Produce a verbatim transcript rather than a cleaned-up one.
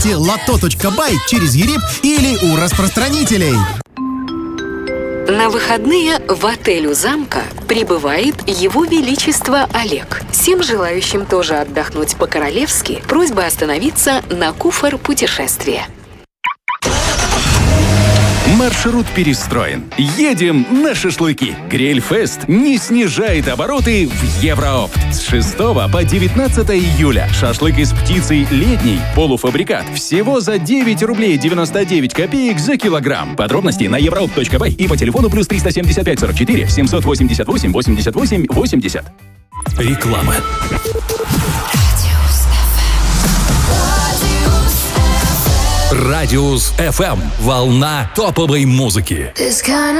лото точка бай через ЕРИП или у распространителей. На выходные в отель у замка прибывает Его Величество Олег. Всем желающим тоже отдохнуть по-королевски просьба остановиться на куфор путешествия. Маршрут перестроен. Едем на шашлыки. Грильфест не снижает обороты в Евроопт. С шестого по девятнадцатое июля. Шашлык из птицы летний, полуфабрикат. Всего за девять рублей девяносто девять копеек за килограмм. Подробности на евроопт точка бай и по телефону плюс триста семьдесят пять сорок четыре семьсот восемьдесят восемь восемьдесят восемь восемьдесят. Реклама. Радиус эф эм. Волна топовой музыки.